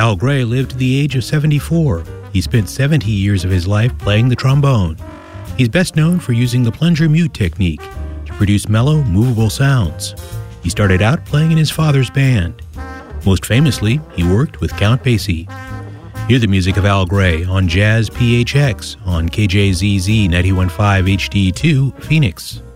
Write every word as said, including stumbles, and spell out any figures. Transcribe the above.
Al Gray lived to the age of seventy-four. He spent seventy years of his life playing the trombone. He's best known for using the plunger mute technique to produce mellow, movable sounds. He started out playing in his father's band. Most famously, he worked with Count Basie. Hear the music of Al Gray on Jazz P H X on K J Z Z ninety-one point five H D two, Phoenix.